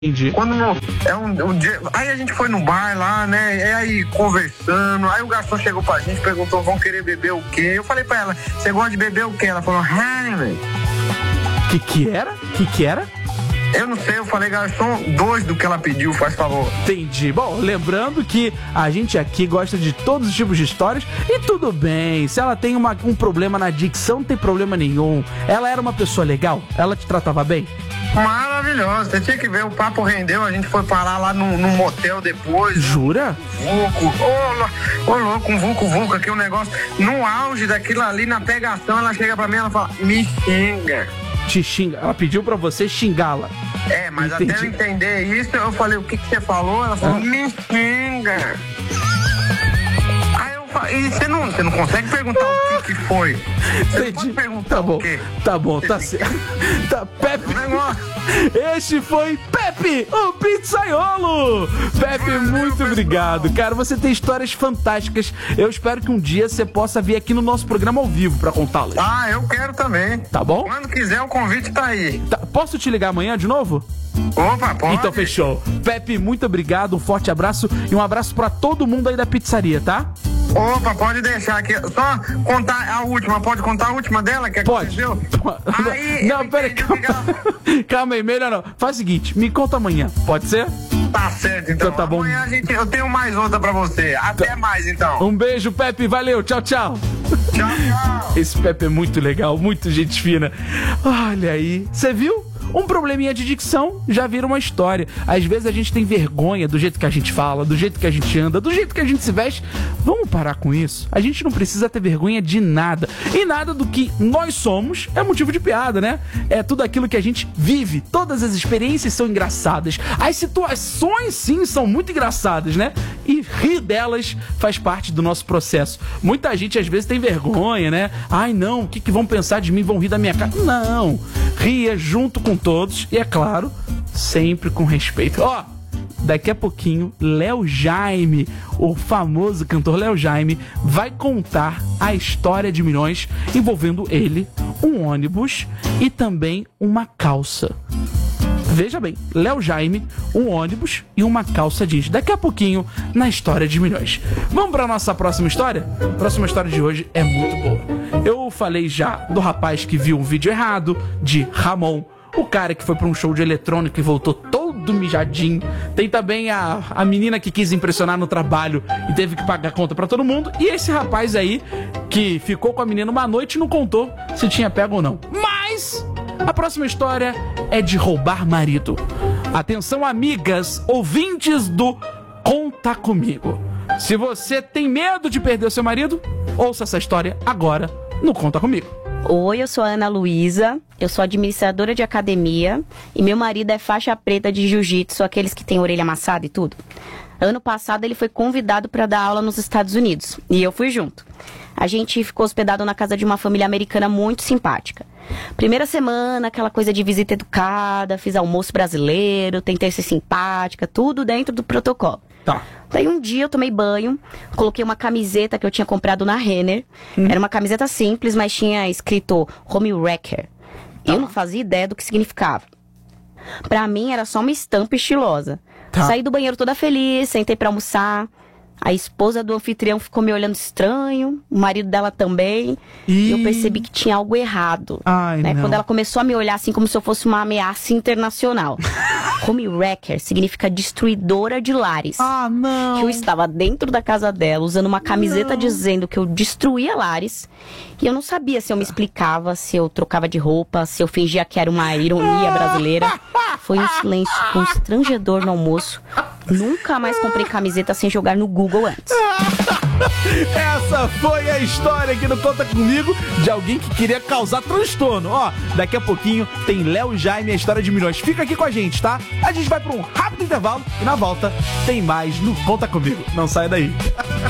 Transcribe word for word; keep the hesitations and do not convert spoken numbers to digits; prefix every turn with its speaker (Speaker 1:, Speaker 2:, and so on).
Speaker 1: Entendi.
Speaker 2: Quando no, é um, um dia, aí a gente foi no bar lá, né? E aí conversando, aí o garçom chegou pra gente, perguntou, vão querer beber o quê? Eu falei pra ela, você gosta de beber o quê? Ela falou, Heineken.
Speaker 1: Que que era? Que que era?
Speaker 2: Eu não sei, eu falei, garçom, dois do que ela pediu, faz favor.
Speaker 1: Entendi. Bom, lembrando que a gente aqui gosta de todos os tipos de histórias e tudo bem. Se ela tem uma, um problema na dicção, não tem problema nenhum. Ela era uma pessoa legal? Ela te tratava bem?
Speaker 2: Maravilhoso, você tinha que ver, o papo rendeu, a gente foi parar lá no, no motel depois.
Speaker 1: Jura?
Speaker 2: Vulco, ô, ô louco, um vulco, vulco aqui, um negócio, no auge daquilo ali, na pegação, ela chega pra mim e ela fala, me xinga.
Speaker 1: Te xinga, ela pediu pra você xingá-la.
Speaker 2: É, mas
Speaker 1: Entendi.
Speaker 2: até eu entender isso, eu falei, o que que você falou? Ela falou, ah. me xinga. Aí eu falei, e você não, você não consegue perguntar o que que foi? Você
Speaker 1: Entendi.
Speaker 2: pode perguntar
Speaker 1: Tá bom,
Speaker 2: o quê?
Speaker 1: tá bom, tá certo. Tá, Pepe. Este foi Pepe, o pizzaiolo. Pepe, muito obrigado, cara. Você tem histórias fantásticas. Eu espero que um dia você possa vir aqui no nosso programa ao vivo pra contá-las.
Speaker 2: Ah, eu quero também.
Speaker 1: Tá bom?
Speaker 2: Quando quiser, o convite tá aí.
Speaker 1: Tá, posso te ligar amanhã de novo?
Speaker 2: Opa, pode.
Speaker 1: Então fechou. Pepe, muito obrigado, um forte abraço e um abraço pra todo mundo aí da pizzaria, tá?
Speaker 2: Opa, pode deixar aqui. Só contar a última, pode contar a última dela que
Speaker 1: Pode.
Speaker 2: aconteceu? Aí,
Speaker 1: não, pera aí, calma. Calma aí, melhor não. Faz o seguinte, me conta amanhã, pode ser?
Speaker 2: Tá certo, então.
Speaker 1: Então tá bom.
Speaker 2: Amanhã a gente, eu tenho mais outra pra você. Até
Speaker 1: Tá.
Speaker 2: mais, então.
Speaker 1: Um beijo, Pepe, valeu, tchau, tchau.
Speaker 2: Tchau, tchau.
Speaker 1: Esse Pepe é muito legal, muito gente fina. Olha aí, você viu? Um probleminha de dicção já vira uma história. Às vezes a gente tem vergonha do jeito que a gente fala, do jeito que a gente anda, do jeito que a gente se veste. Vamos parar com isso? A gente não precisa ter vergonha de nada. E nada do que nós somos é motivo de piada, né? É tudo aquilo que a gente vive. Todas as experiências são engraçadas. As situações, sim, são muito engraçadas, né? E rir delas faz parte do nosso processo. Muita gente às vezes tem vergonha, né? Ai, não, o que, que vão pensar de mim? Vão rir da minha cara? Não. Ria junto com todos e, é claro, sempre com respeito. Ó, daqui a pouquinho, Léo Jaime, o famoso cantor Léo Jaime, vai contar a história de milhões envolvendo ele, um ônibus e também uma calça. Veja bem, Léo Jaime, um ônibus e uma calça jeans. Daqui a pouquinho, na História de Milhões. Vamos para nossa próxima história? A próxima história de hoje é muito boa. Eu falei já do rapaz que viu um vídeo errado, de Ramon, o cara que foi para um show de eletrônico e voltou todo mijadinho. Tem também a, a menina que quis impressionar no trabalho e teve que pagar conta para todo mundo. E esse rapaz aí, que ficou com a menina uma noite e não contou se tinha pego ou não. Mas a próxima história é de roubar marido. Atenção, amigas, ouvintes do Conta Comigo. Se você tem medo de perder o seu marido, ouça essa história agora no Conta Comigo.
Speaker 3: Oi, eu sou a Ana Luísa, eu sou administradora de academia e meu marido é faixa preta de jiu-jitsu, aqueles que têm orelha amassada e tudo. Ano passado ele foi convidado para dar aula nos Estados Unidos e eu fui junto. A gente ficou hospedado na casa de uma família americana muito simpática. Primeira semana, aquela coisa de visita educada, fiz almoço brasileiro, tentei ser simpática, tudo dentro do protocolo.
Speaker 1: Tá.
Speaker 3: Daí um dia eu tomei banho, coloquei uma camiseta que eu tinha comprado na Renner. Hum. Era uma camiseta simples, mas tinha escrito Homewrecker. Tá. Eu não fazia ideia do que significava. Pra mim era só uma estampa estilosa. Tá. Saí do banheiro toda feliz, sentei pra almoçar. A esposa do anfitrião ficou me olhando estranho, o marido dela também. E, e eu percebi que tinha algo errado.
Speaker 1: Ai,
Speaker 3: né?
Speaker 1: não.
Speaker 3: Quando ela começou a me olhar assim como se eu fosse uma ameaça internacional. Homewrecker significa destruidora de lares.
Speaker 1: Ah, não.
Speaker 3: Que eu estava dentro da casa dela, usando uma camiseta não. dizendo que eu destruía lares. E eu não sabia se eu me explicava, se eu trocava de roupa, se eu fingia que era uma ironia brasileira. Foi um silêncio constrangedor no almoço. Nunca mais comprei camiseta sem jogar no Google antes.
Speaker 1: Essa foi a história aqui no Conta Comigo de alguém que queria causar transtorno. Ó, daqui a pouquinho tem Léo Jaime, a história de milhões. Fica aqui com a gente, tá? A gente vai para um rápido intervalo e na volta tem mais no Conta Comigo. Não sai daí.